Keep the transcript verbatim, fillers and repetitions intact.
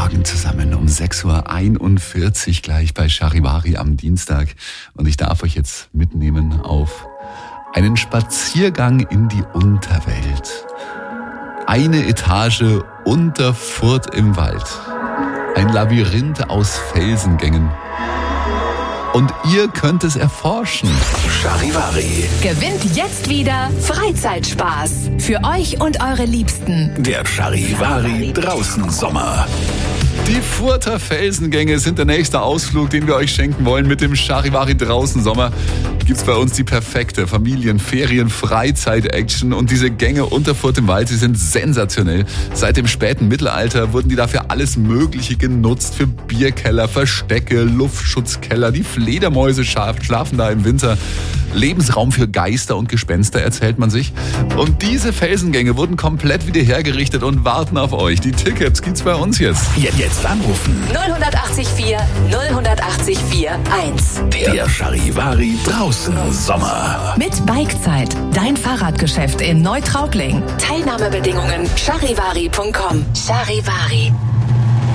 Morgen zusammen um sechs Uhr einundvierzig gleich bei Charivari am Dienstag. Und ich darf euch jetzt mitnehmen auf einen Spaziergang in die Unterwelt. Eine Etage unter Furth im Wald. Ein Labyrinth aus Felsengängen. Und ihr könnt es erforschen. Charivari. Gewinnt jetzt wieder Freizeitspaß. Für euch und eure Liebsten. Der Charivari draußen Sommer. Die Further Felsengänge sind der nächste Ausflug, den wir euch schenken wollen mit dem Charivari draußen Sommer. Gibt's bei uns die perfekte Familien-, Ferien-, Freizeit-Action und diese Gänge unter Furth im Wald, sie sind sensationell. Seit dem späten Mittelalter wurden die dafür alles Mögliche genutzt, für Bierkeller, Verstecke, Luftschutzkeller, die Fledermäuse schlafen da im Winter. Lebensraum für Geister und Gespenster, erzählt man sich. Und diese Felsengänge wurden komplett wieder hergerichtet und warten auf euch. Die Tickets gibt's bei uns jetzt. Jetzt, jetzt anrufen. null acht vier null acht vier eins. Der Charivari draußen Sommer. Mit Bikezeit, dein Fahrradgeschäft in Neutraubling. Teilnahmebedingungen charivari punkt com. Charivari.